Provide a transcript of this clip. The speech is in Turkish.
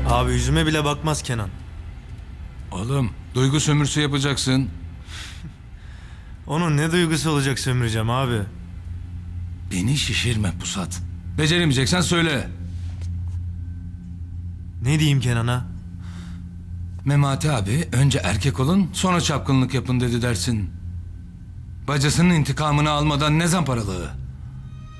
Abi yüzüme bile bakmaz Kenan. Oğlum duygu sömürüsü yapacaksın. Onun ne duygusu olacak sömüreceğim abi. Beni şişirme Pusat. Beceremeyeceksen söyle. Ne diyeyim Kenan'a? Memati abi önce erkek olun sonra çapkınlık yapın dedi dersin. Bacısının intikamını almadan ne zamparalığı?